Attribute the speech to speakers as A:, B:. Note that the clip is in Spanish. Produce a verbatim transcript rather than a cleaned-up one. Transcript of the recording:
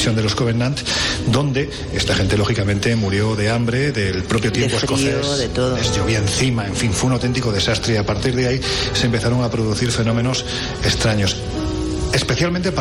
A: invasión de los Covenant, donde esta gente lógicamente murió de hambre, del propio tiempo
B: de frío,
A: escocés,
B: de todo.
A: les llovía encima, en fin, fue un auténtico desastre y a partir de ahí se empezaron a producir fenómenos extraños, especialmente para